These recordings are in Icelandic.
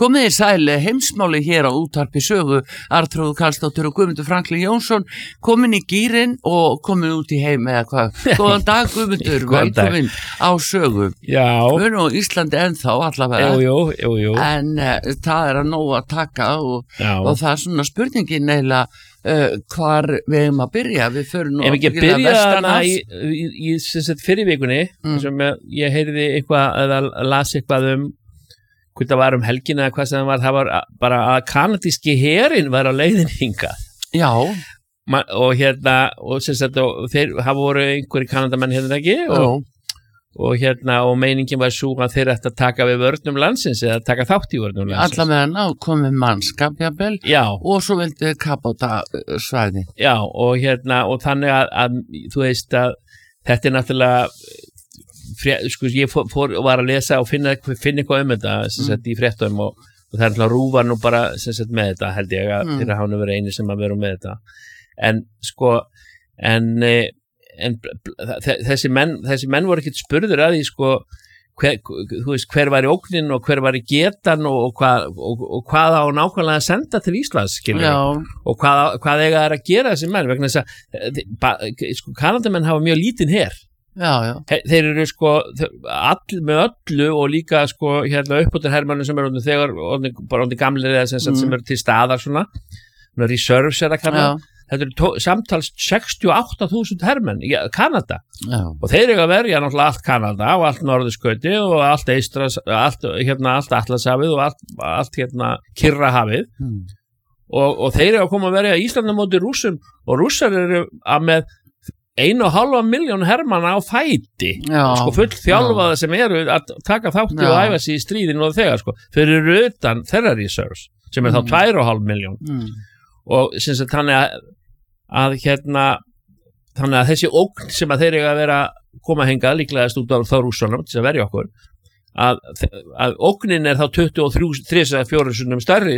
Komið þið sæl, heimsmáli hér á útvarpi sögu, Arnþrúður Karlsdóttir og Guðmundur Franklín Jónsson, komin í gírinn og komin út í heim eða hvað. Góðan dag Guðmundur, velkomin á sögu. Já. Við erum á Íslandi ennþá allavega. Jú. En það að nóg að taka og það er svona spurningin eiginlega hvar við erum að byrja. Við förum nú að byrja hana í fyrir vikunni, sem ég heyrði eitthvað eða las eitthvað hvað það var helgina eða hvað sem það var bara að kanadíski herinn var á leiðin hingað. Já. Og þeir hafa voru einhverjir kanadamenn hérna ekki og meiningin var svo að þeir ætti að taka við vörnum landsins eða taka þátt í vörnum landsins. Allavega komið mannskap jafnvel. Já. Og svo vildi kapáta svæði. Já, og þannig að þú veist að þetta náttúrulega ég var að lesa og finna eitthvað þetta í fréttum og það er náttúrulega rúfa nú bara með þetta held ég að þeirra hafa verið eini sem að vera með þetta en þessi menn voru ekkert spurður að því hver var í ógnin og hver var í getan og hvað á nákvæmlega að senda til Íslands og hvað eiga að gera þessi menn vegna þess að Kanadamenn hafa mjög lítinn her. Já. Þeir eru með öllu og líka uppbótar hermannum sem eru þegar bara gamlir eða sem eru til staðar svona reserves eða kannan þetta eru samtals 68.000 hermenn í Kanada og þeir eru að verja náttúrulega allt Kanada og allt norðurskauti og allt Eistras allt Atlantshafið og allt Kyrrahafið og þeir eru að koma að verja Íslandi á móti Rússum og Rússar eru að með 1,5 milljón hermanna á fæti full þjálfaða sem eru að taka þátti og æfa sig í stríðinu og þegar fyrir utan þeirra reserves sem er þá 2,5 milljón og þannig að þessi ógn sem að þeir eiga að vera koma hingað líklegast út á þá Rússunum til að verja okkur að ógnin er þá 23-24 sinnum stærri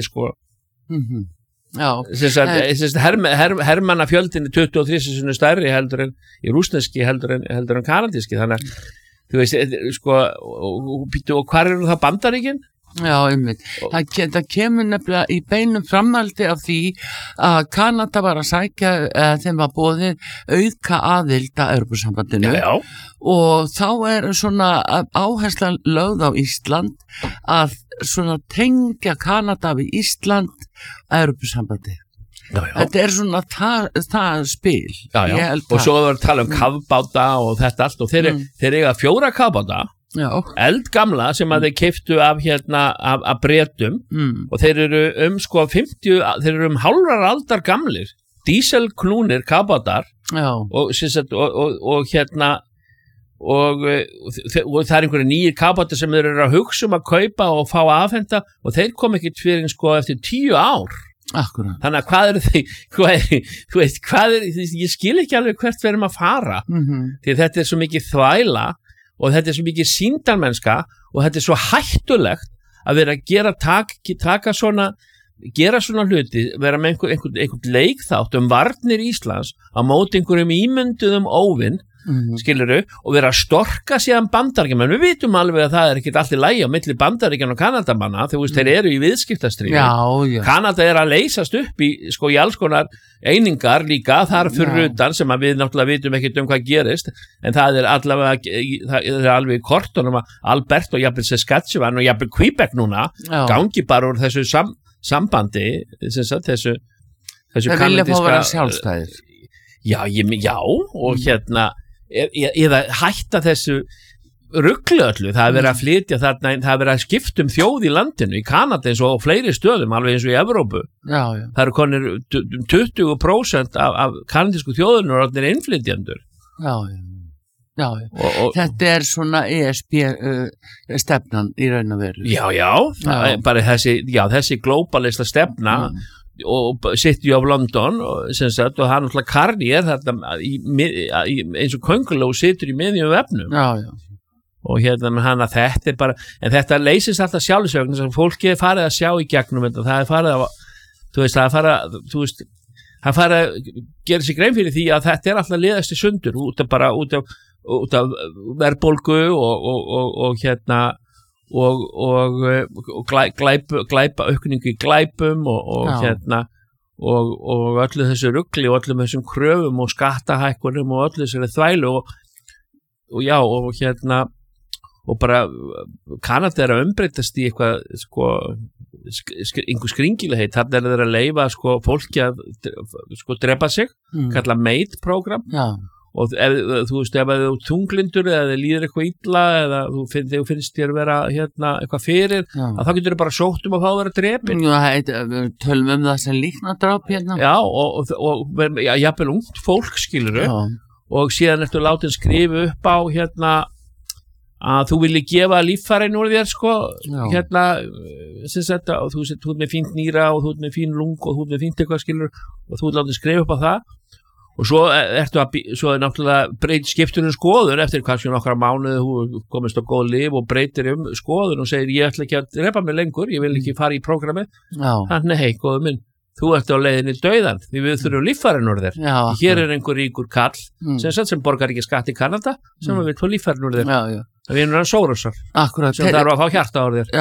hermannafjöldin er 23 sinnum stærri heldur en í rússneski heldur en kanadíski þannig að þú veist og hvar eru það Bandaríkin? Já, einmitt. Það kemur nefnilega í beinum framhaldi af því að Kanada var að sækja þeim var boðið auðka aðild að Evrópusambandinu og þá er svona áherslan lögð á Ísland að svona tengja Kanada við Ísland að Evrópusambandi. Þetta er svona það spil. Og svo var að tala kafbáta og þetta allt og þeir eiga 4 kafbáta eldgamla sem að þeir keyptu af Bretum og þeir eru 50 þeir eru hálfrar aldar gamlir díselknúnir kafbátar og það er einhverju nýjir kafbátar sem þeir eru að hugsa að kaupa og fá afhenta og þeir kom ekkert fyrir eftir 10 ár. Akkurat. Þannig að hvað eru þeir ég skil ekki alveg hvert við erum að fara því þetta er svo mikið þvæla og þetta er svo mikið sýndarmennska og þetta er svo hættulegt að vera að gera svona hluti, vera með einhvern leikþátt varnir Íslands á móti einhverjum ímynduðum óvinn skilurðu, og vera að storka síðan Bandaríkjamenn, við vitum alveg að það er ekkert allt í lagi á milli Bandaríkjanna og Kanadamanna þeir eru í viðskiptastríði Kanada er að leysast upp í alls konar einingar líka þar fyrir utan sem að við náttúrulega vitum ekkert hvað gerist en það er alveg í kortunum að Alberta og jafnvel Saskatchewan og jafnvel Quebec núna gangi bara úr þessu sambandi þessu kanadíska þeir vilja fá að vera sjálfstæðir og eða hætta þessu ruglu öllu, það er verið að flytja þarna, það er verið að skipta þjóð í landinu í Kanada eins og á fleiri stöðum alveg eins og í Evrópu það eru konir 20% af kanadísku þjóðinu og það er innflytjendur þetta er svona ESB stefnan í raun og veru bara þessi globalista stefna og City of London og hann náttúrulega Carnier eins og Könguló situr í miðjum vefnum og hann að þetta er bara en þetta leysist alltaf sjálfsögn þess að fólki er farið að sjá í gegnum þetta það er farið að gera sig grein fyrir því að þetta er alltaf liðast í sundur út af verðbólgu og og glæpa aukningu í glæpum og og öllu þessu rugli og öllum þessum kröfum og skattahækkunum og öllu þessari þvælu og bara Kanada að umbreytast í eitthvað einhver skringilegheit, þarna þeir að leyfa fólki að drepa sig, kalla MAID-program og þú veist, ef þú tunglindur eða þið líður eitthvað illa eða þú finnst þér vera eitthvað fyrir, að þá getur þið bara sótt að fá að vera drepin. Tölum það sem líknardráp hérna. Já, og jafnvel ungt fólk, skilurðu, og síðan ertu látin skrifa upp á að þú vilji gefa líffærin úr þér og þú ert með fínt nýra og þú ert með fín lung og þú ert með fínt eitthvað skilur og þú ert látið skrifa upp á það og svo svo náttúrulega skiptur skoðun eftir kannski nokkra mánuði þú komist á góð lyf og breytir skoðun og segir ég ætla ekki að drepa mig lengur, ég vil ekki fara í prógrami þannig hei, góðu minn þú ert á leiðinni dauðan því við þurfum líffærin úr þér hér einhver ríkur kall sem borgar ekki skatt í Kanada sem við fá líffærin úr þér það er hann Sorosar sem þarf að fá hjarta á þér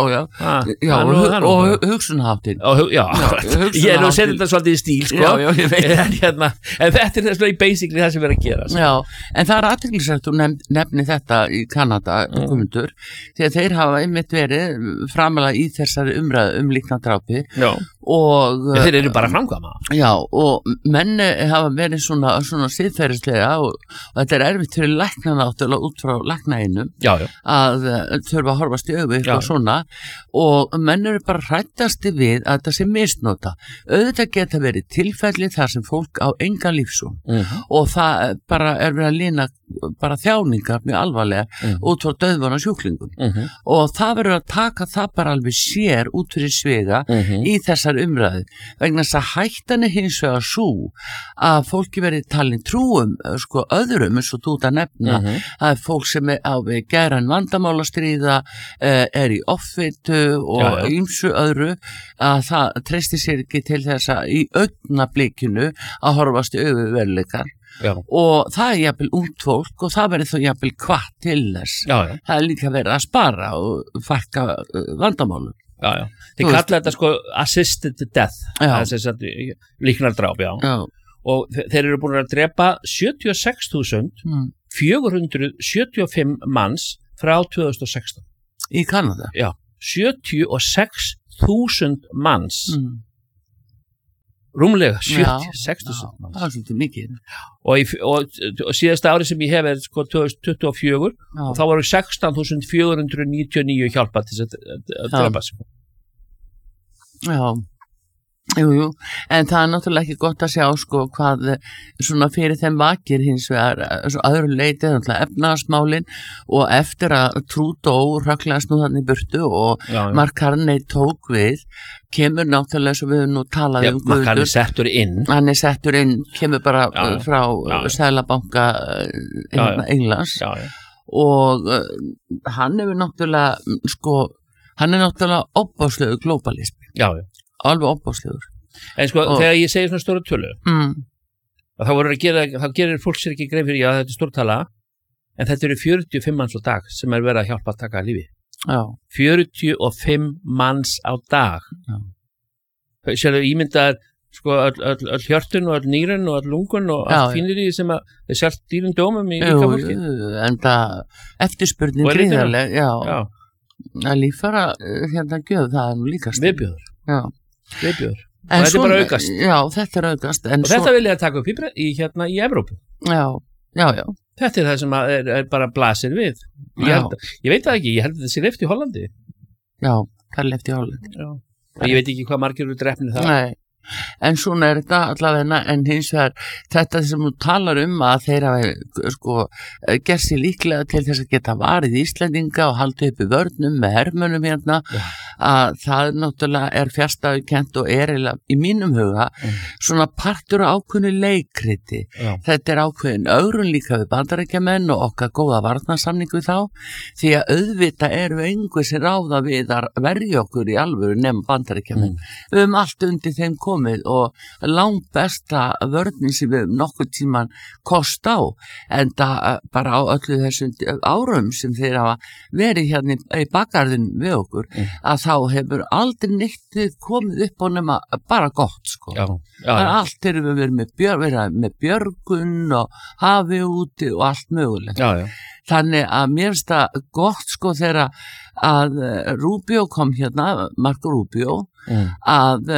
og hugsunháttin ég nú setja þetta svolítið í stíl en þetta er basically það sem er að gera en það er athyglisvert þú nefni þetta í Kanada Guðmundur, því að þeir hafa einmitt verið framalega í þessari umræðu líknardrápi og þeir eru bara framkvæma og menn hafa verið svona siðferðislega og þetta er erfitt fyrir læknana náttúrulega út frá læknaeinum að þurfa að horfast í augu eitthvað svona og menn eru bara hrættasti við að þetta sé misnota auðvitað geta verið tilfelli þar sem fólk á engan lífsson og það bara er verið að lína bara þjáningar mjög alvarlega út frá dauðvona sjúklingum og það verður að taka það bara alveg sér út fyrir svega í þessar umræðu vegna þess að hættan er hins vegar svo að fólki verið talin trúum öðrum eins og þú ert að nefna að fólk sem er á við geran vandamála stríða er í offitu og ýmsu öðru að það treysti sér ekki til þess að í augnablikinu að horfast í auðveruleikar og það er jafnvel ungt fólk og það verður þó jafnvel hvatt til þess það er líka verið að spara og fækka vandamálum þeir kalla þetta assisted death líknardráp og þeir eru búin að drepa 76.475 manns frá 2016 í Kanada 76.000 manns rúmlega 76.000 manns það er svolítið mikið og síðasta ári sem ég hef er 2024 og þá voru 16.499 hjálpað til að drepa Jú, en það er náttúrulega ekki gott að sjá hvað svona fyrir þeim vakir hins vegar öðru leiti efnahagsmálin og eftir að Trudeau rögglaðist nú þannig burtu og Mark Carney tók við kemur náttúrulega svo við nú talað Mark Carney hann er settur inn kemur bara frá Seðlabanka Englands og hann hefur náttúrulega hann er náttúrulega óbáslegur globalismi alveg opbáslegur en þegar ég segir svona stóra tölu þá gerir fólk sér ekki grein fyrir þetta er stóra tala en þetta eru 45 manns á dag sem er verið að hjálpa að taka lífi 45 manns á dag sérlega ímyndaðar öll hjörtun og öll nýrun og öll lungun og allt fínir í sem að þeir sjálft dýrum dómum í líka fólki en það eftirspurning gríðarleg að líffæra gjöf það er nú líkast viðbjóður og þetta er bara aukast þetta er aukast og þetta vil ég að taka upp í Evrópu þetta er það sem er bara blasir við ég veit það ekki, ég held að þetta sé leyft í Hollandi það er leyft í Hollandi ég veit ekki hvað margir eru drepnir það en svona er þetta allavega en hins vegar þetta sem þú talar að þeir hafa gert sér líklega til þess að geta varið Íslendinga og haldið uppi vörnum með hermönum að það náttúrulega fjarstæðukennt og í mínum huga svona partur ákveðnu leikriti. Þetta ákveðin ögrun líka við Bandaríkjamenn og okkar góða varnarsamningu þá, því að auðvitað eru einhver sem ráða við að verja okkur í alvöru nema Bandaríkjamenn. Við höfum allt undir þeim komið og langt besta vörnin sem við höfum nokkuð tíman kost á, en það bara á öllu þessum árum sem þeir hafa verið hérna í bakgarðin við okkur, að þá hefur aldrei neitt komið upp á nema bara gott, sko. Allt erum við verið með björgun og hafi úti og allt mögulegt. Þannig að mér finnst það gott, sko, þegar að Rubio kom hérna, Marco Rubio, að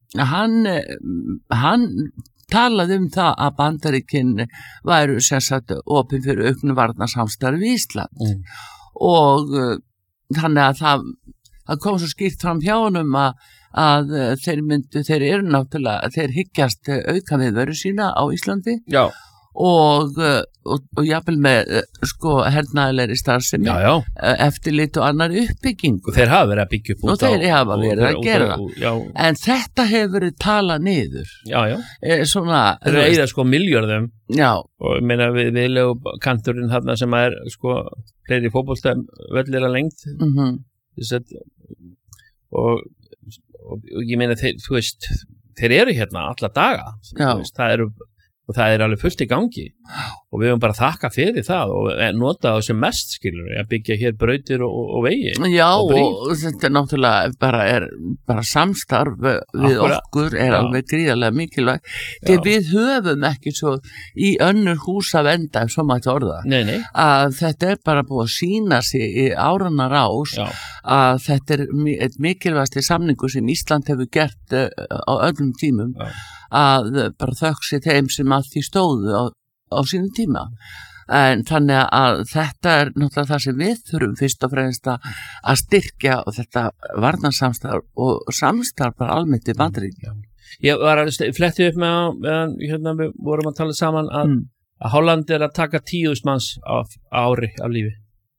hann talaði það að Bandaríkin væru sem sagt opin fyrir auknu varnarsamstarfi í Ísland og þannig að það kom svo skýrt fram hjá honum að þeir eru náttúrulega, þeir hyggjast auka viðveru sína á Íslandi og jafnvel með sko hernaðilegri starfsemi, eftirlit og annar uppbyggingu. Þeir hafa verið að byggja upp og þeir hafa verið að gera það. En þetta hefur verið talað niður. Svona reyða sko miljörðum. Og ég meina við legu kanturinn þarna sem sko fleiri fótboltavöllir að lengd. Og ég meina þeir, þú veist, þeir eru hérna alla daga. Og það alveg fullt í gangi og við höfum bara þakka fyrir það og nota það sem mest, skilur, að byggja hér brautir og vegi. Og þetta náttúrulega bara samstarf við okkur alveg gríðarlega mikilvægt. Því við höfum ekki svo í önnur hús að venda, ef svo mætti orða. Að þetta bara búið að sýna sig í áranna rás að þetta eitt mikilvægasti samningur sem Ísland hefur gert á öllum tímum. Að bara þökk þeim sem að því stóðu á sínum tíma. En þannig að þetta náttúrulega það sem við þurfum fyrst og fremst að styrkja og þetta varnarsamstarf og samstarf bara almennt í Bandaríkjunum. Ég var að fletti upp meðan hérna við vorum að tala saman að Holland að taka 10.000 manns ári af lífi.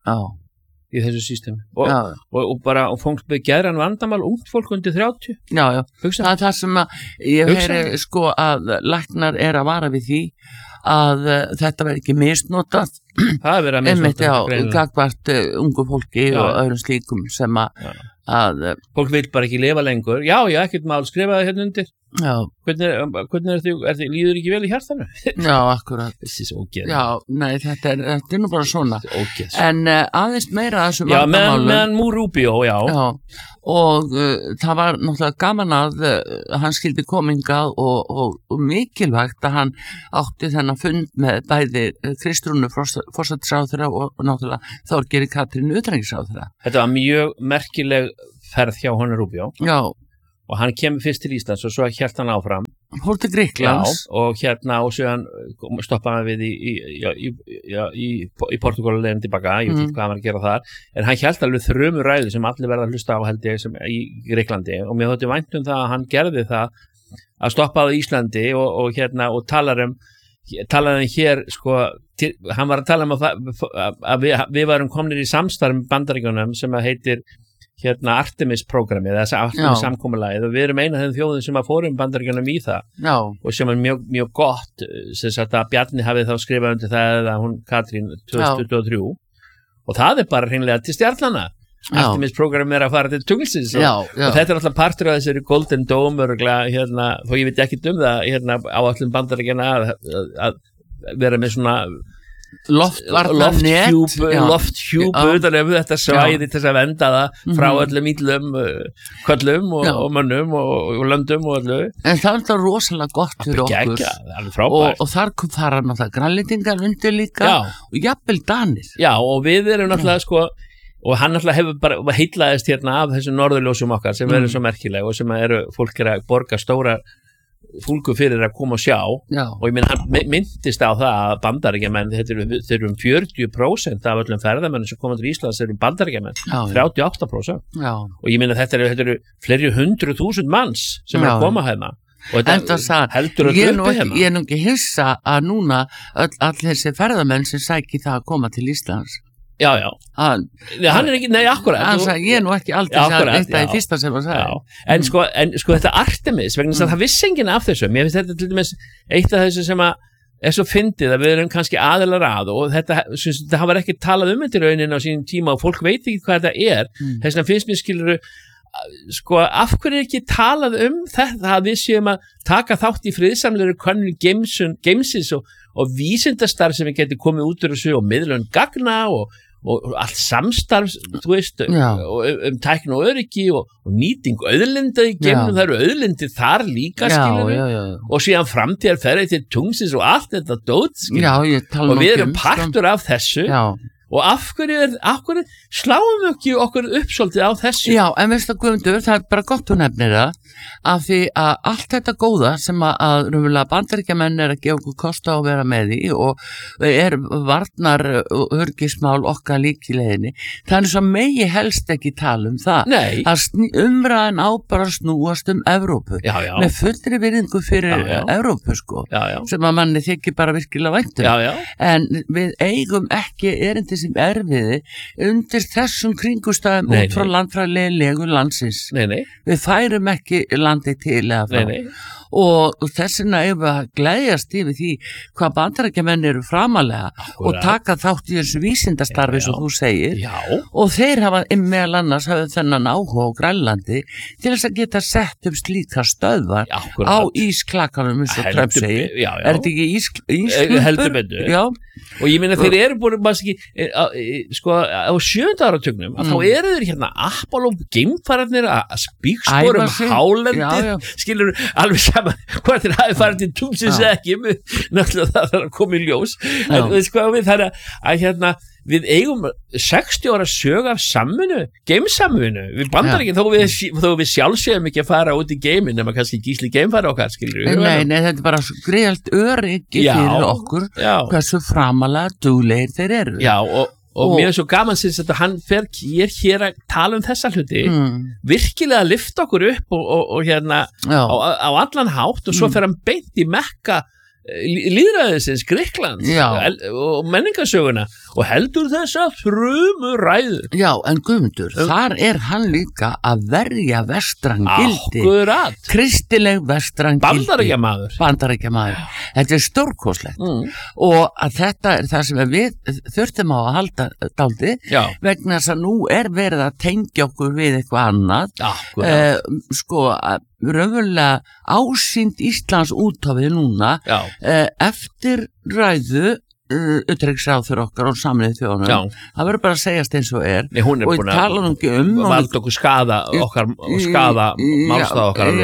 Í þessu systemi og fólk með geðran vandamál, ungt fólk undir 30. Það það sem að ég heyri sko að læknar að vara við því að þetta verði ekki misnotað. Það verið að misnotað gagvart ungu fólki og öðrum slíkum sem að fólk vil bara ekki lifa lengur. Ekkert mál, skrifaði hérna undir. Hvernig líður ekki vel í hjartanu? Akkurat. Þessi er svo ógeð. Nei, þetta er nú bara svona. En aðeins meira að þessum vandamálum. Meðan Rubio, og það var náttúrulega gaman að hann skildi komingað og mikilvægt að hann átti þennan fund með bæði Kristrúnu forsætisráðherra og náttúrulega Þorgeiri Katrínu utanríkisráðherra. Þetta var mjög merkileg ferð hjá honum Rubio. Og hann kemur fyrst til Íslands og svo hélt hann áfram. Fór til Grikklands. Og hérna og svo hann stoppaði hann við í Portúgal og leiðin tilbaka, ég veit ekki hvað hann var að gera þar. En hann hélt alveg þrumur ræðu sem allir verða að hlusta á, held ég, sem í Grikklandi. Og mér þótti vænt það að hann gerði það að stoppa á Íslandi og hérna og talaði hér, sko, hann var að tala að við varum komnir í samstarf með Bandaríkjunum sem að heitir hérna Artemis-programmið, þessa Artemis-samkomulagið og við erum eina af þeim þjóðum sem að fórum Bandaríkjunum í það og sem er mjög gott sem sagt að Bjarni hafi þá skrifað undir það eða hún Katrín 2023 og það er bara hreinlega til stjarnanna. Artemis-programmið að fara til tunglsins og þetta er alltaf partur af þessari Golden Dome hérna, þó ég veit ekki það hérna, á allum Bandaríkjana að vera með svona lofthjúp utan þetta svæði til þess að venda það frá öllum íllum köllum og mönnum og löndum og öllu. En það er alltaf rosalega gott fyrir okkur og þar fara náttúrulega grænlendingar undir líka og jafnvel Danir. Og við erum náttúrulega sko og hann náttúrulega hefur bara heillaðist hérna af þessum norðurljósum okkar sem verður svo merkileg og sem eru fólk að borga stóra fólku fyrir að koma og sjá og ég meina hann myndist á það að Bandaríkjamenn, þeir eru 40% af öllum ferðamennum sem koma til Íslands eru Bandaríkjamenn, 38% og ég meina þetta eru fleiri 100.000 manns sem eru að koma heima og þetta heldur að uppi heima. Ég er nú ekki hissa að núna all þessi ferðamenn sem sæki það að koma til Íslands Já, hann ekki, nei, akkurat hann sagði, ég nú ekki aldrei þetta í fyrsta sem hann sagði en sko þetta Artemis vegna þess að það vissi enginn af þessu mér finnst þetta til dæmis eitt af þessu sem að er svo fyndið að við erum kannski aðilar að og þetta var ekki talað þetta í rauninni á sínum tíma og fólk veit ekki hvað þetta er þess vegna finnst mér skilur sko af hverju ekki talað þetta að við séum að taka þátt í friðsamlegri könnun geimsins og vísindastarf sem við getum komið út úr þessu og miðlun gagna og allt samstarf þú veist tækni og öryggi og nýting auðlinda í geimnum það eru auðlindir þar líka skilur og síðan framtíðarferði til tungsins og allt þetta dót skilur og við erum partur af þessu og af hverju sláum við ekki okkur upp svolítið á þessu Já, en veist að Guðmundur, það bara gott þú nefnir það af því að allt þetta góða sem að raunverulega Bandaríkjamenn að gefa okkur kosta að vera með í og varnar og örgismál okkar lík í leiðinni þannig svo megi helst ekki tala það umræðan á bara snúast Evrópu með fullri virðingu fyrir Evrópu sko sem að manni þykir bara virkilega væntum en við eigum ekki erindi sem erfiði undir þessum kringustæðum út frá landfræðilegu landsins við færum ekki landi til eða frá og þessina ef að gleðjast yfir því hvað Bandaríkjamenn eru framalega og taka þátt í þessu vísindastarfi sem þú segir og þeir hafa meðal annars hafði þennan áhuga á Grænlandi til þess að geta sett slíka stöðvar á ísklakanum eins og Trump segir er þetta ekki ísklöpur? Og ég meina þeir eru búin sko á 7. áratugnum að þá eru þeir hérna Apollo geimfararnir að spíksporum hálendið skilur alveg saman hvað þeir hafi farið til tungsins eða ekki náttúrulega það þarf að koma í ljós en veist hvað við þar að hérna við eigum 60 ára sög af samvinnu, geimsamvinnu við Bandaríkin þó við sjálfsögum ekki að fara út í geimin nema kannski Gísli geimfari okkar skilur Nei, þetta er bara greiðalt öryggi fyrir okkur hversu framalega duglegir þeir eru Já, og mér er svo gaman sinns að hann fer hér að tala þessa hluti virkilega að lyfta okkur upp og hérna á allan hátt og svo fer hann beint í Mekka lýðræðisins Grikkland og menningarsöguna og heldur þess að ræðu Já, en Guðmundur, þar er hann líka að verja vestræn gildi kristileg vestræn gildi Bandaríkjamaður þetta er stórkostlegt og að þetta er það sem við þurftum á að halda dálítið vegna þess að nú er verið að tengja okkur við eitthvað annað sko að raunverulega ásýnd Íslands útafið núna eftir ræðu utanríkisráðherra okkar og Sameinuðu þjóðanna það verður bara að segjast eins og hún er búin að valda okkur skada málstað okkar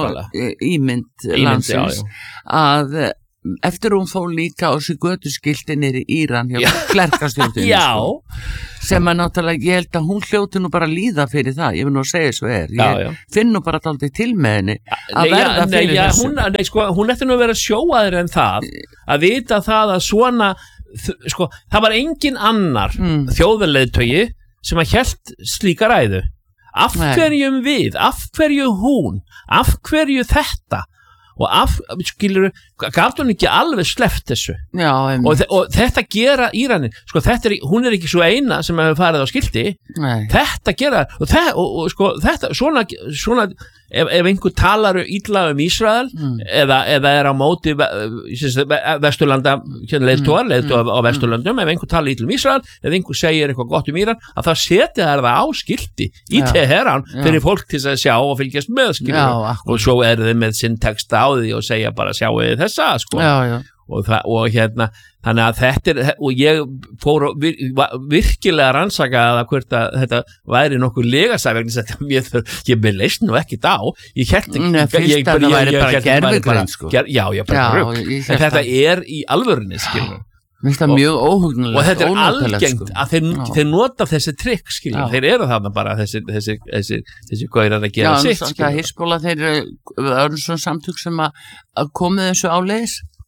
ímynd landsins að eftir hún fór líka á sig götuskilti niður í Íran hjá klerkastjórnum sem að náttúrulega ég held að hún hljóti nú bara líða fyrir það, ég vil nú segja svo ég finn nú bara dálítið til með henni að verða fyrir þessu hún ætti nú að vera sjóaður en það að vita það að svona sko, það var engin annar þjóðarleiðtogi sem að hélt slíka ræðu af hverjum við, af hverju hún af hverju þetta og skilur, gaf hún ekki alveg sleppt þessu og þetta gera Íranin sko, hún er ekki svo eina sem hefur farið á skilti þetta gera og sko, þetta, svona ef einhver talar illa Ísrael eða er á móti Vesturlanda leiðtogar á Vesturlöndum ef einhver talar illa Ísrael eða einhver segir eitthvað gott Íran að það setja það á skilti í Teheran fyrir fólk til að sjá og fylgjast með og svo er þið með sinn texta á því og segja bara sjáu þið þessa sko og hérna þannig að þetta er og ég fór virkilega að rannsaka hvort að þetta væri nokkuð legasæð ég leist nú ekki á ég hélt ekki það væri bara gervigreind sko en þetta er í alvörunni skilur Mér finnst það mjög óhugnulegt og þetta er algengt að þeir nota þessi trikk skilur þeir eru þarna bara þessi gaurar að gera sitt skilur Hizbollah þeir eru öðrum svona samtök sem að komið þessu áleiðis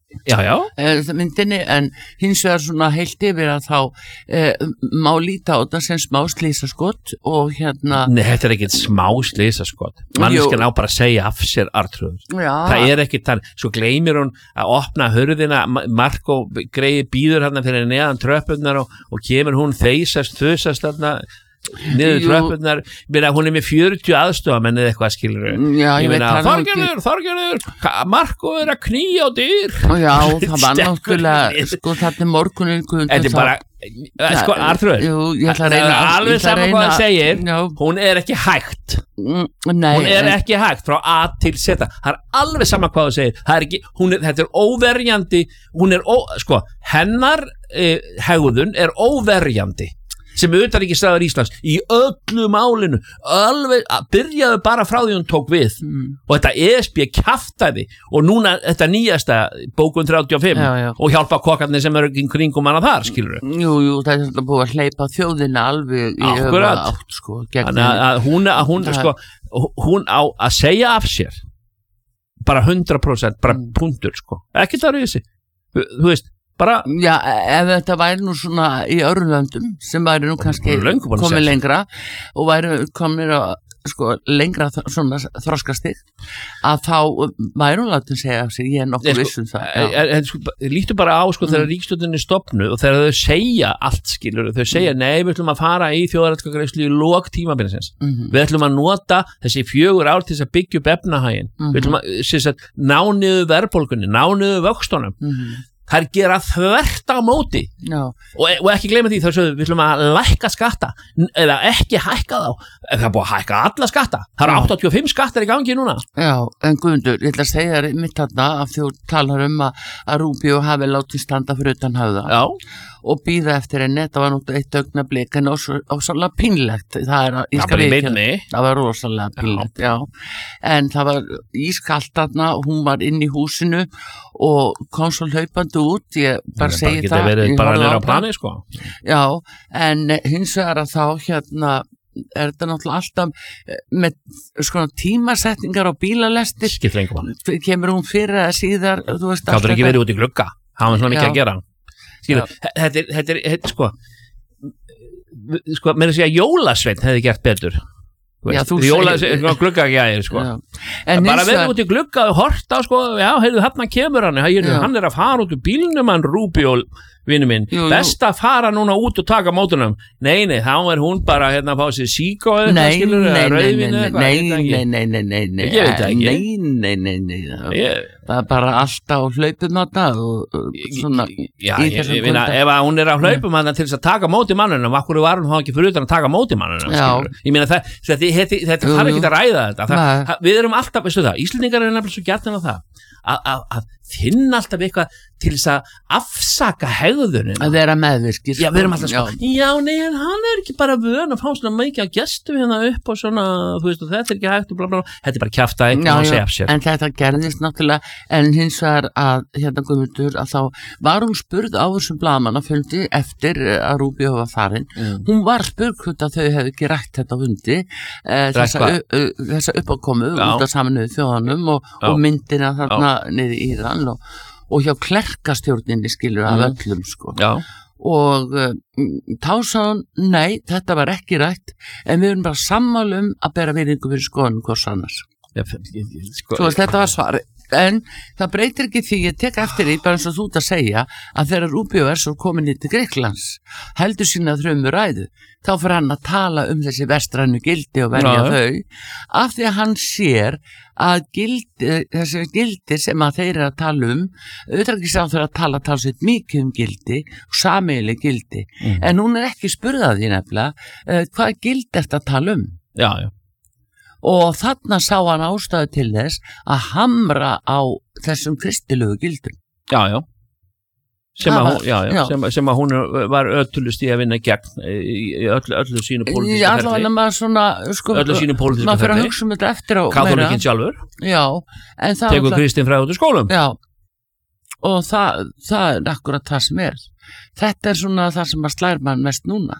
myndinni, en hins vegar svona heilt yfir að þá má líta á þetta sem smá slísaskot og Nei, þetta ekkert smá slísaskot manneskjan á bara að segja af sér Arnþrúður það ekkert þannig, svo gleymir hún að opna hurðina, Marko greiði býður hérna fyrir neðan tröppunar og kemur hún þusast þarna niður tröppunar, hún með 40 aðstofamenn eða eitthvað skilur ég meina, Þorgerður Marko að knýja á dyr það var náttúrulega sko þetta morgunin þetta bara, Arnþrúður alveg saman hvað það segir hún ekki hægt hún ekki hægt frá A til Z það alveg saman hvað það segir þetta óverjandi hennar hegðun óverjandi sem utanríkisráðherra Íslands í öllu málinu alveg byrjaðu bara frá því hún tók við og þetta ESB kjaftaði og núna þetta nýjasta bókun 35 og hjálpa kokkarnir sem kringum hana þar skilur Jú, það er búið að hleypa þjóðina alveg í öfra átt sko þannig að hún á að segja af sér bara 100% bara punktur sko ekki það þessi þú veist bara ef þetta væri nú svona í öðrum löndum sem væri nú kannski komið lengra og væri komið lengra svona þroskastig að þá væri hún látin segja af sig ég nokkuð vissum það líktu bara á þegar ríkisstjórnin stofnuð og þegar þau segja allt skilur þau segja nei við ætlum að fara í þjóðaratkvæðagreiðslu í lok tímabilsins við ætlum að nota þessi 4 ár til þess að byggja upp efnahaginn við ætlum að ná niður verðbólgunni ná niður vöxtunum þær gera þvert á móti og ekki gleyma því þá við ætlum að lækka skatta eða ekki hækka þá það er búið að hækka alla skatta það eru 85 skattar í gangi núna en Guðmundur, ég ætla að segja þér mitt þarna af því þú talar að Rubio hafi látið standa fyrir utan höfða og býða eftir henni, þetta var náttúrulega eitt augnablik en ósannlega pínlegt það var rosalega pínlegt en það var ískalt þarna og hún var inn í húsinu og kom svo hlaupandi út ég bara segi það bara nýra á plani sko en hins vegar að þá er þetta náttúrulega alltaf með sko tímasetningar á bílalestir kemur hún fyrir eða síðar gáttur ekki verið út í glugga hafa svona mikið að gera þetta er sko með að segja Jólasveinn hefði gert betur gluggagjæðir sko bara verið út í glugga og horta sko heyrðu þarna kemur hann er að fara út úr bílnum hann Rubio vinnu minn, best að fara núna út og taka mótunum, nei, þá er hún bara að fá sér sík og rauðvin það er bara alltaf hlaupum á það og svona ef hún er að hlaupum að til þess að taka móti mannunum, akkur var hún þá ekki fyrir utan að taka móti mannunum ég meina þetta þarf ekki að ræða þetta við erum alltaf, veistu það, Íslendingar er nefnilega svo gjarnan á það að finna alltaf eitthvað til þess að afsaka hegðunin að vera meðvirkir við erum alltaf nei, en hann er ekki bara vön að fá svona mikið að gestum hérna upp og svona, þú veist, og þetta er ekki hægt og blablabla, þetta er bara kjaftaði en þetta gerðist náttúrulega en hins vegar að Guðmundur að þá var hún spurð á þessum blaðamannafundi eftir að Rubio var farin hún var spurð hvort að þau hefði ekki rætt þetta fundi þessa uppákomu út af Sameinuðu þjóðunum og myndina þarna niður í Íran og hjá klerkastjórninni skilur af öllum sko og þá sá hún, nei, þetta var ekki rætt en við erum bara sammála að bera virðingu fyrir skoðunum hvers annars þetta var svari en það breytir ekki því ég tek eftir því bara eins og þú ert að segja að þegar Rubio er svo komin í til Grikklands heldur sína þrömu ræðu þá fyrir hann að tala þessi vestrænu gildi og velja þau af því að hann sér að þessi gildi sem að þeir eru að tala utanríkisráðherra að tala talsveit mikið gildi og sameiginleg gildi en hún er ekki spurðað því nefnilega hvað gildi ertu að tala og þarna sá hann ástæðu til þess að hamra á þessum kristilegu gildum sem að hún var öllust í að vinna gegn í öllu sínu pólitíska ferli öllu sínu pólitíska maður fyrir að hugsa þetta eftir á katholikinn sjálfur tekur Kristín frá út úr skólum og það er akkurat það sem er þetta er svona það sem að slær mann mest núna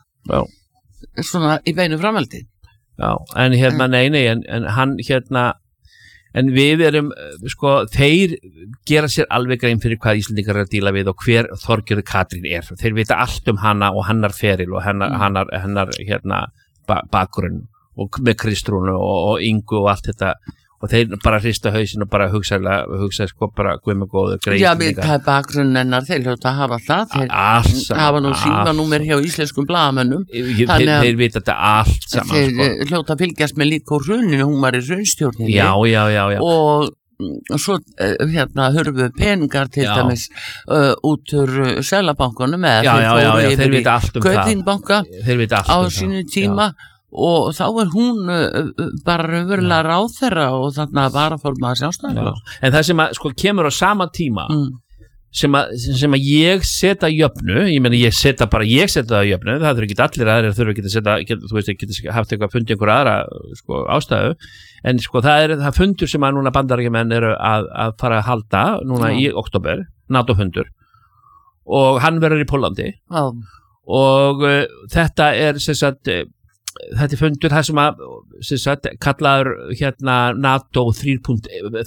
svona í beinu framhaldi en nei, en hann en við erum þeir gera sér alveg grein fyrir hvað Íslendingar að díla við og hver Þorgerður Katrín þeir vita allt hana og hennar feril og hennar bakgrunn og með Kristrúnu og Ingu og allt þetta og þeir bara hrista hausinn og bara hugsa bara guð með góðu greið. Já, það bakgrunn hennar, þeir hljóta að hafa það, þeir hafa nú símanúmer hjá íslenskum blaðamönnum. Þeir vita þetta allt saman. Þeir hljóta að fylgjast með líka úr hruninu, hún var í hrunstjórninni. Já. Og svo hurfu peningar til dæmis út úr Seðlabankanum eða þeir vita allt um Kaupþingbanka á sínu tíma. Og þá hún bara raunverulega ráðherra og þarna bara fór maður Sjálfstæðisflokks. En það sem kemur á sama tíma sem að ég setja jöfnu, ég meina ég setja það jöfnu, það þurfi ekki allir aðrir þurfi ekki að setja, þú veist, ekki haft eitthvað fundið einhver aðra ástæðu, en það fundur sem að núna Bandaríkjamenn eru að fara að halda núna í október, NATO-fundur og hann verður í Póllandi og þetta sem sagt þetta fundur það sem að kallaður NATO 3.0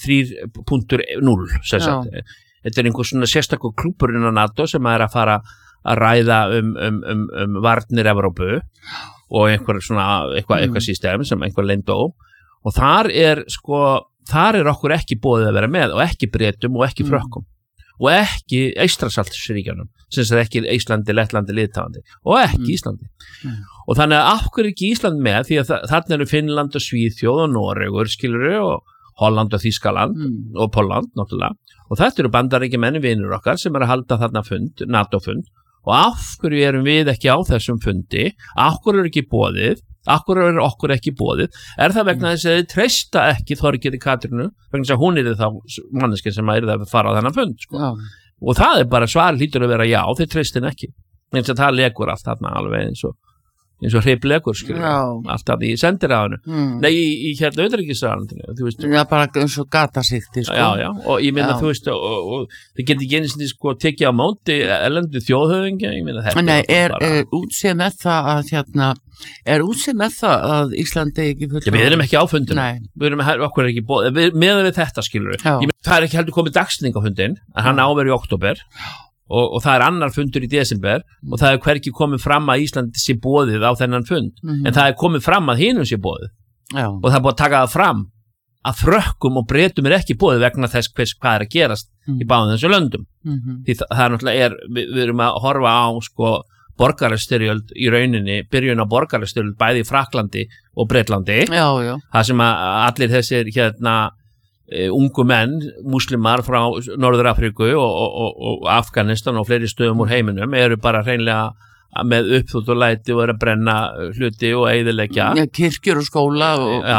þetta einhver svona sérstakur klúburinn á NATO sem að fara að ræða um varnir Evrópu og eitthvað system sem einhver leyndó og þar er okkur ekki boðið að vera með og ekki Bretum og ekki Frökkum og ekki Eystrasaltsríkjunum sem sagt ekki Íslandi, Lettlandi, Litáandi og ekki Íslandi og þannig að af hverju ekki Ísland með því að þarna eru Finnland og Svíþjóð og Noregur skilurðu og Holland og Þýskaland og Pólland náttúrulega og þetta eru Bandaríkjamenn vinir okkar sem eru að halda þarna fund, NATO-fund og af hverju erum við ekki á þessum fundi, af hverju er ekki boðið af hverju er okkur ekki boðið það vegna þess að þið treysta ekki Þorgerði Katrínu vegna þess að hún þá manneskja sem að að fara á þennan fund og það er bara svar hlýtur að vera já, þeir treystin ekki eins að það legur allt þarna alveg eins og hreiplegur alltaf í sendiráðinu nei, í utanríkisráðuneytinu þú veist já, bara eins og gatasýkti já, og ég meina þú veist og þið getur ekki einu sinni tekið á móti erlendu þjóðhöfðingja ég meina þetta nei, er útsið með það að er útsið með það að Íslandi ekki við erum ekki á fundinu við erum okkur ekki meðan við þetta skilur það er ekki heldur komið dagsning á fundin en hann áverið í október og það er annar fundur í desember og það er hvergi komið fram að Íslandi sé boðið á þennan fund en það er komið fram að hinum sé boðið og það er búið að taka það fram að Frökkum og Bretum er ekki boðið vegna þess hvað er að gerast í báðum þessu löndum því það er náttúrulega við erum að horfa á borgarastyrjöld í rauninni byrjun á borgarastyrjöld bæði í Frakklandi og Bretlandi það sem að allir þessir ungu menn, múslimar frá Norður-Afríku og Afganistan og fleiri stöðum úr heiminum eru bara hreinlega með uppþútt og læti og eru að brenna hluti og eyðileggja kirkjur og skóla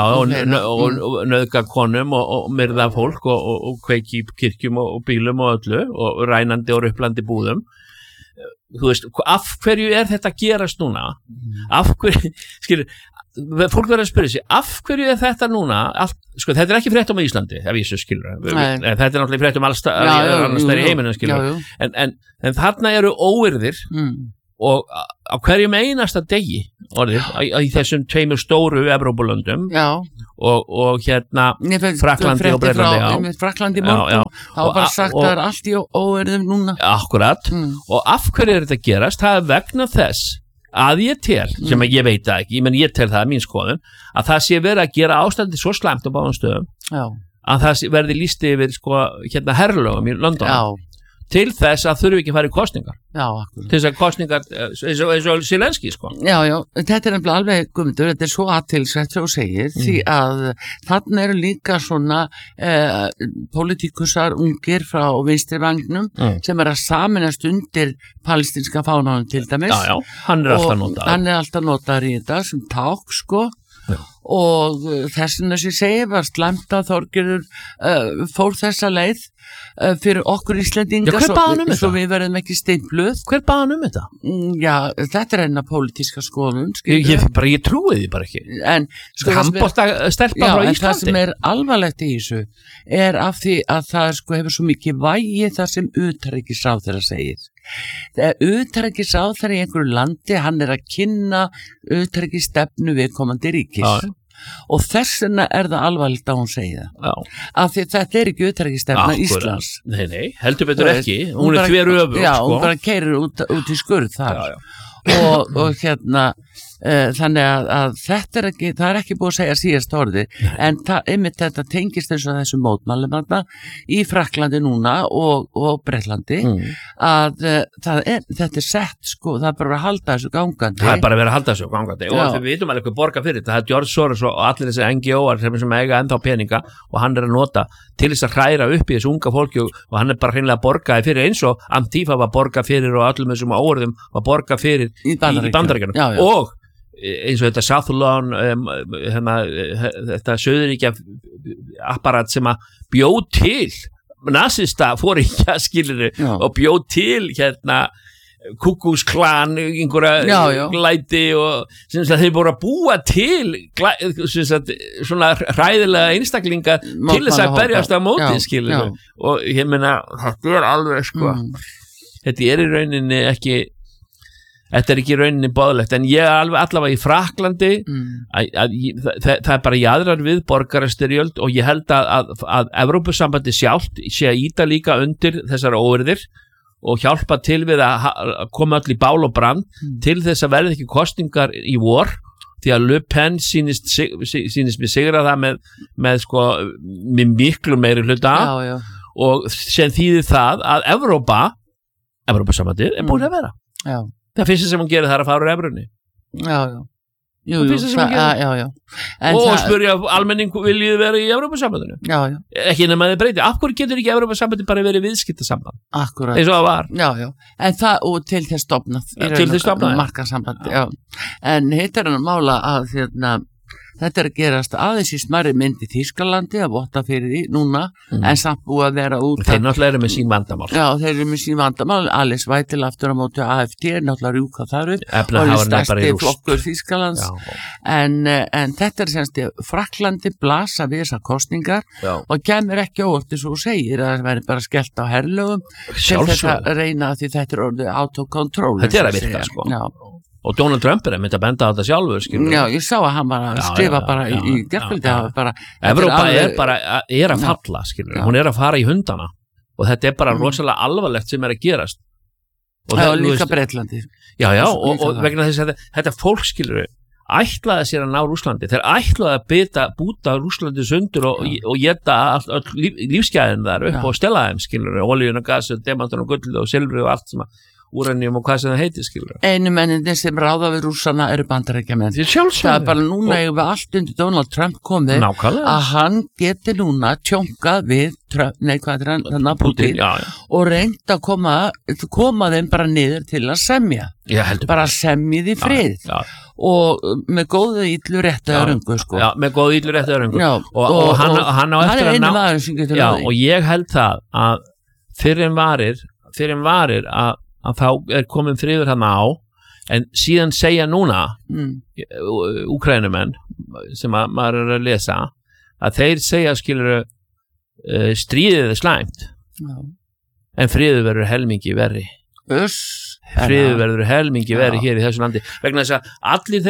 og nauðga konum og myrða fólk og kveiki í kirkjum og bílum og öllu og rænandi og rupplandi búðum þú veist, af hverju er þetta að gerast núna af hverju, skilur fólk verður að spyrja sig, af hverju er þetta núna þetta er ekki frétt á Íslandi ef ég svo skilur, þetta er náttúrulega frétt annars staðar í heiminum skilur en þarna eru óyrðir og á hverjum einasta degi í þessum tveimur stóru Evrópulöndum og Frakklandi og Bretlandi Frakklandi morgun þá var bara sagt að það er allt í óyrðum núna akkurat og af hverju er þetta gerast, það er vegna þess að ég tel, sem ég veit það ekki ég tel það mín skoðun að það sé verið að gera ástandi svo slæmt á báðum stöðum að það verði lýst yfir herrlögum í London til þess að þurfi ekki að fara í kosningar til þess að kosningar eins og Zelenski Já, þetta er nefnilega alveg Guðmundur, þetta er svo athyglisvert sem þú segir því að þarna eru líka svona pólitíkusar ungir frá vinstri vagnum sem að saminast undir palestinska fánanum til dæmis hann er alltaf notaður í þetta sem ták og þess vegna sem ég segi var slæmt að Þorgerður fór þessa leið fyrir okkur Íslendinga svo við verðum ekki steinbluð hver bað hann þetta? Já, þetta er enna pólitíska skoðun ég trúi því bara ekki en handbolta stelpa frá Íslandi en það sem er alvarlegt í þessu er af því að það hefur svo mikið vægi það sem utanríkisráðherra segir utanríkisráðherra í einhverju landi hann er að kynna utanríkisstefnu viðkomandi ríkis og þess vegna það alvarlegt að hún segja af því þetta ekki utanríkisstefna Íslands. Nei, heldur betur ekki, hún þveröfugt. Já, hún bara keyrir út í skurð þar. Og hérna þannig að þetta ekki, það ekki búið að segja síðast orði, en einmitt þetta tengist eins og þessu mótmælum í Frakklandi núna og Bretlandi að þetta sett sko, það bara að halda þessu gangandi. Það bara verið að halda þessu gangandi og við vitum alveg hvað borga fyrir þetta, það George Soros og allir þessi NGO-ar sem eiga ennþá peninga og hann að nota til þess að hræra upp í þessu unga fólki og hann bara hreinlega borgaði fyrir eins og Antifa var borgað fyrir og öllum þessum óorðum var borgað fyrir í Bandaríkjunum og eins og þetta South Lawn þetta söðuríkja apparat sem að bjóð til nasista fóringja skilur og bjóð til hérna Kúkúsklan einhverja glæti og sem sagt þeir voru að búa til sem sagt svona hræðilega einstaklinga til þess að berjast á móti skilur og ég meina þetta alveg sko þetta í rauninni ekki þetta ekki í rauninni boðlegt en ég alveg allavega í Frakklandi það bara jaðrar við borgarastyrjöld og ég held að Evrópusambandi sjálft sé að ýta líka undir þessar óeirðir og hjálpa til við að koma öll í bál og brand til þess að verði ekki kosningar í vor því að Le Pen sýnist mér sigra það með sko með miklu meiri hluta og sem þýðir það að Evrópusambandið búin að vera það fyrsta sem hún gerir það að fara úr evrunni Jú, og spyrja almenning viljið vera í Evrópusambandinu ekki nema þið breyti af hverju getur ekki Evrópusambandi bara verið viðskiptasamband eins og það var en það og til þess stofnað markarsambandi en hitt hann að mála að þetta að gerast aðeins í smærri mynd í Þýskalandi að votta fyrir því núna en samt búið að vera út þeir náttúrulega eru með sín vandamál þeir eru með sín vandamál Alice Weidel aftur á móti AfD náttúrulega rjúka þar upp og stærsti flokkur Þýskalands en þetta semst Frakklandi blasa við þessar kostningar og kemur ekki óvart eins og þú segir að það væri bara skellt á herlögum til þess að reyna því þetta orðið autokontról þetta að virka sko og Donald Trump myndi að benda á þetta sjálfur skilur. Já, ég sá að hann bara skrifa bara í gerðkvöldi Evrópa er að falla skilur. Hún að fara í hundana og þetta bara rosalega alvarlegt sem að gerast og það líka Bretlandi og vegna þess að þetta fólk skilur ætlaði sér að ná Rússlandi þeir ætlaði að búta Rússlandi sundur og geta all lífsgæðin þar upp og stela þeim skilur olíun og gas og demantur og gull og silfri og allt sem að úrannjum og hvað sem það heitir skilur einu menninni sem ráða við Rússana eru Bandaríkjamenn það bara núna við allt undir Donald Trump komið að hann geti núna tjónkað við Putin og reynd að koma þeim bara niður til að semja bara semjið í frið og með góðu illu réttu örungu sko með góðu illu réttu örungu og hann á eftir að ná og ég held það að fyrir en varir að þá komin friður hann á en síðan segja núna Úkraínumenn sem maður að lesa að þeir segja skilur stríðið slæmt en friður verður helmingi verri friður verður helmingi verri hér í þessu landi vegna þess að allir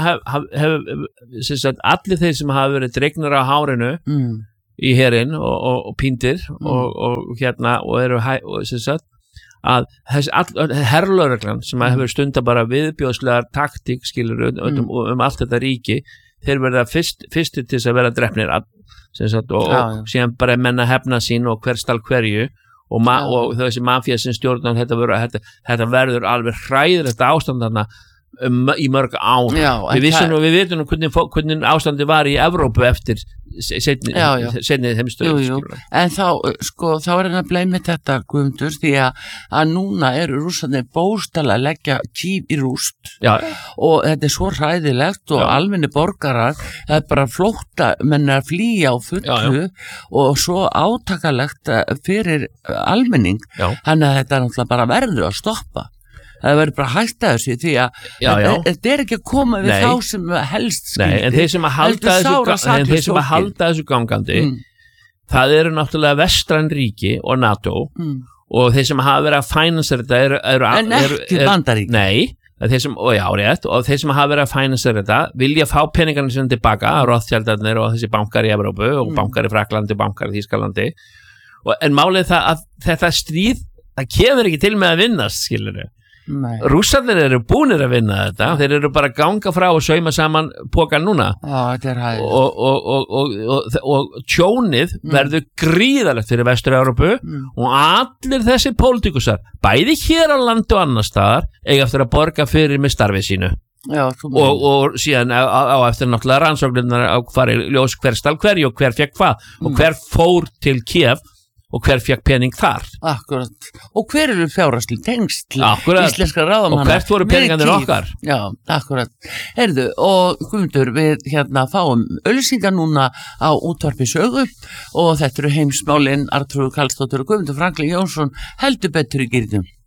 þeir sem hafa verið dregnar á hárinu í herinn og píndir og hérna og eru sem sagt að herrlögreglan sem hefur stunda bara viðbjóðslegar taktík skilur allt þetta ríki þeir verða fyrstir til þess að vera drepnir og síðan bara menna hefna sín og hver stál hverju og þessi mafía sem stjórnar þetta verður alveg hræðilegt ástand þarna í mörg ár við vitum hvernig ástandi var í Evrópu eftir seinni heimsstyrjöld en þá hann að bleimi þetta Guðmundur því að núna eru Rússarnir bókstaflega að leggja kýf í rúst og þetta svo hræðilegt og almenni borgarar það bara flótta menn að flýja á fullu og svo átakalegt fyrir almenning þannig að þetta náttúrulega bara verður að stoppa það verður bara hægt að þessu því að þetta ekki að koma við þá sem helst skildi en þeir sem að halda þessu gangandi það eru náttúrulega vestræn ríki og NATO og þeir sem hafa verið að fænsa þetta en ekki Bandaríkin nei, þeir sem, og já, rétt, og þeir sem hafa verið að fænast þetta vilja fá peningarnir sinni tilbaka, Rothschildarnir og þessi bankar í Evrópu og bankar í Fraklandi, bankar í Þýskalandi en málið það að þetta stríð það kemur ekki til með að vinnast, skilurðu. Rússarnir eru búnir að vinna þetta, þeir eru bara að ganga frá og sauma saman pokan núna og tjónið verður gríðalegt fyrir Vestur-Evrópu og allir þessi pólitíkusar, bæði hér á landi og annar staðar, eiga eftir að borga fyrir með starfið sínu. Já, og síðan á eftir náttúrulega rannsóknirnar á hvar ljós hver stal hverju og hver fekk hvað og hver fór til Kiev og hver fekk pening þar. Akkurat. Og hver eru fjárhagsleg tengsl íslenskra ráðamanna? Og hvert voru peningarnir okkar? Já, akkurat. Heyrðu, og Guðmundur, við fáum auglýsingar núna á útvarpi Sögu og þetta eru heimsmálin Arnþrúður Karlsdóttir og Guðmundur Franklín Jónsson heldur betur í gírnum.